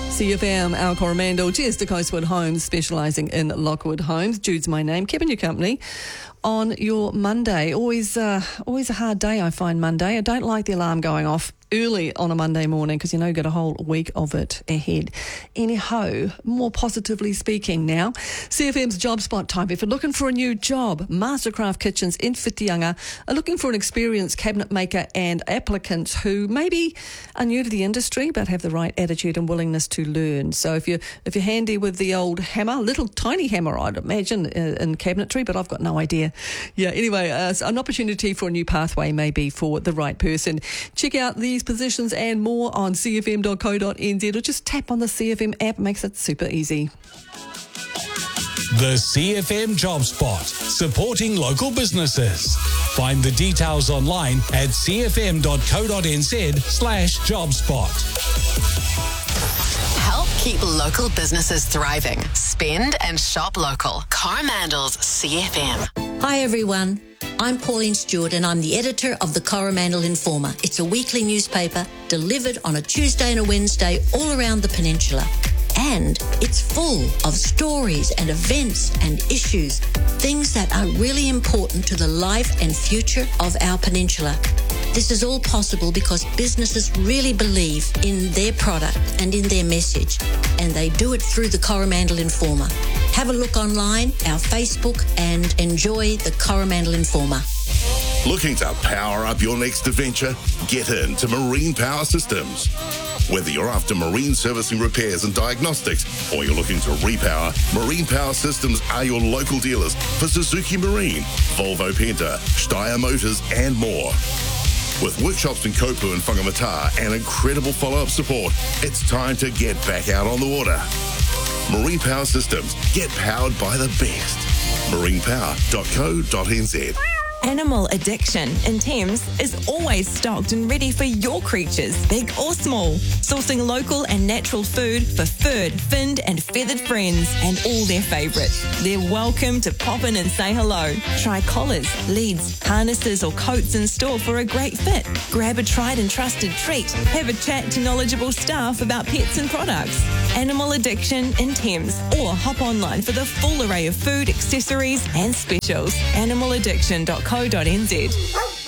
CFM, our Coromandel, cheers to Coastwood Homes, specialising in Lockwood Homes. Jude's my name, keeping you company on your Monday. Always a hard day, I find, Monday. I don't like the alarm going off early on a Monday morning because, you got a whole week of it ahead. Anyhow, more positively speaking now, CFM's job spot time. If you're looking for a new job, Mastercraft Kitchens in Whitianga are looking for an experienced cabinet maker and applicants who maybe are new to the industry but have the right attitude and willingness to learn. So if you're handy with the old hammer, little tiny hammer, I'd imagine, in cabinetry, but I've got no idea. Yeah, anyway, an opportunity for a new pathway maybe for the right person. Check out these positions and more on cfm.co.nz or just tap on the CFM app. Makes it super easy. The CFM Job Spot, supporting local businesses. Find the details online at cfm.co.nz/jobspot. Help keep local businesses thriving. Spend and shop local. Coromandel's CFM. Hi everyone, I'm Pauline Stewart and I'm the editor of the Coromandel Informer. It's a weekly newspaper delivered on a Tuesday and a Wednesday all around the peninsula. And it's full of stories and events and issues, things that are really important to the life and future of our peninsula. This is all possible because businesses really believe in their product and in their message, and they do it through the Coromandel Informer. Have a look online, our Facebook, and enjoy the Coromandel Informer. Looking to power up your next adventure? Get into Marine Power Systems. Whether you're after marine servicing repairs and diagnostics or you're looking to repower, Marine Power Systems are your local dealers for Suzuki Marine, Volvo Penta, Steyr Motors and more. With workshops in Kopu and Whangamata and incredible follow-up support, it's time to get back out on the water. Marine Power Systems. Get powered by the best. marinepower.co.nz. Animal Addiction in Thames is always stocked and ready for your creatures, big or small. Sourcing local and natural food for furred, finned and feathered friends and all their favourites. They're welcome to pop in and say hello. Try collars, leads, harnesses or coats in store for a great fit. Grab a tried and trusted treat. Have a chat to knowledgeable staff about pets and products. Animal Addiction in Thames, or hop online for the full array of food, accessories and specials. animaladdiction.co.nz.